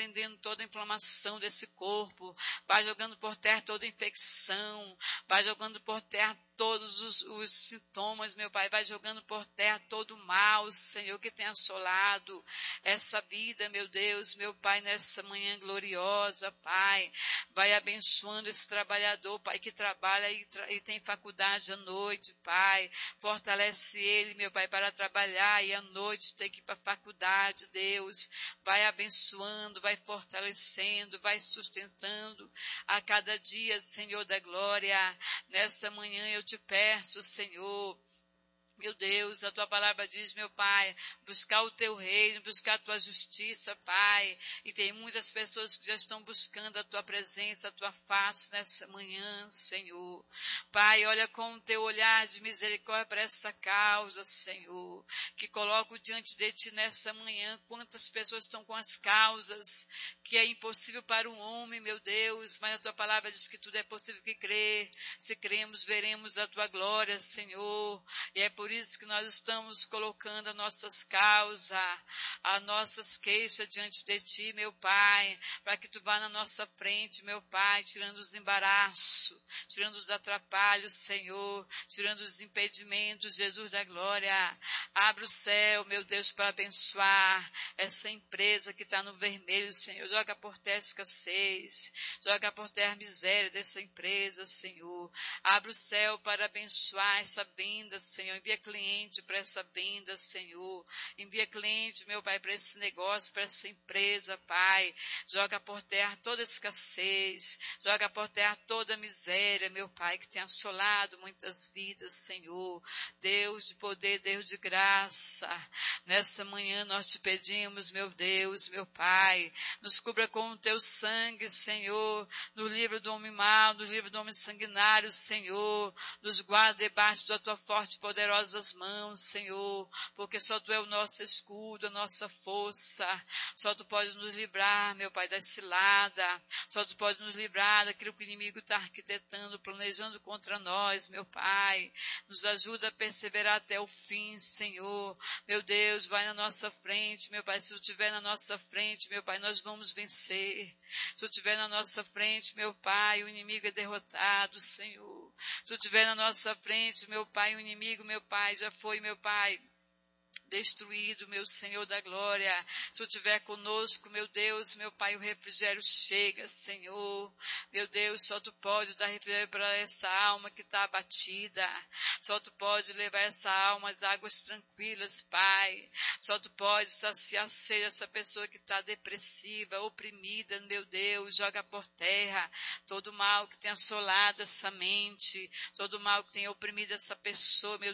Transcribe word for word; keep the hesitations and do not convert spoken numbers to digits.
repreendendo toda inflamação desse corpo, vai jogando por terra toda infecção, vai jogando por terra todos os, os sintomas, meu Pai, vai jogando por terra todo o mal, Senhor, que tem assolado essa vida, meu Deus, meu Pai, nessa manhã gloriosa, Pai, vai abençoando esse trabalhador, Pai, que trabalha e, tra- e tem faculdade à noite, Pai, fortalece ele, meu Pai, para trabalhar e à noite ter que ir para a faculdade, Deus, vai abençoando, vai fortalecendo, vai sustentando a cada dia, Senhor da glória. Nessa manhã eu te peço, Senhor, meu Deus, a tua palavra diz, meu Pai, buscar o teu reino, buscar a tua justiça, Pai. E tem muitas pessoas que já estão buscando a tua presença, a tua face nessa manhã, Senhor. Pai, olha com o teu olhar de misericórdia para essa causa, Senhor, que coloco diante de ti nessa manhã. Quantas pessoas estão com as causas que é impossível para o homem, meu Deus, mas a tua palavra diz que tudo é possível que crer. Se cremos, veremos a tua glória, Senhor. E é por isso que nós estamos colocando as nossas causas, as nossas queixas diante de ti, meu Pai, para que tu vá na nossa frente, meu Pai, tirando os embaraços, tirando os atrapalhos, Senhor, tirando os impedimentos, Jesus da glória. Abre o céu, meu Deus, para abençoar essa empresa que está no vermelho, Senhor. Joga por terra a escassez, joga por terra a miséria dessa empresa, Senhor. Abre o céu para abençoar essa venda, Senhor. Envia cliente para essa venda, Senhor. Envia cliente, meu Pai, para esse negócio, para essa empresa, Pai. Joga por terra toda escassez. Joga por terra toda miséria, meu Pai, que tem assolado muitas vidas, Senhor. Deus de poder, Deus de graça. Nessa manhã nós te pedimos, meu Deus, meu Pai, nos cubra com o teu sangue, Senhor, no livro do homem mau, no livro do homem sanguinário, Senhor, nos guarda debaixo da tua forte e poderosas mãos, Senhor, porque só tu é o nosso escudo, a nossa força, só tu pode nos livrar, meu Pai, da cilada, só tu pode nos livrar daquilo que o inimigo está arquitetando, planejando contra nós, meu Pai, nos ajuda a perseverar até o fim, Senhor, meu Deus, vai na nossa frente, meu Pai, se tu estiver na nossa frente, meu Pai, nós vamos vencer, se tu estiver na nossa frente, meu Pai, o inimigo é derrotado, Senhor, se tu estiver na nossa frente, meu Pai, o inimigo, meu Pai, já foi, meu Pai, destruído, meu Senhor da glória. Se tu estiver conosco, meu Deus, meu Pai, o refrigério chega, Senhor. Meu Deus, só tu pode dar refrigério para essa alma que está abatida. Só tu pode levar essa alma às águas tranquilas, Pai. Só tu pode saciar a sede dessa pessoa que está depressiva, oprimida, meu Deus, joga por terra todo mal que tem assolado essa mente, todo mal que tem oprimido essa pessoa, meu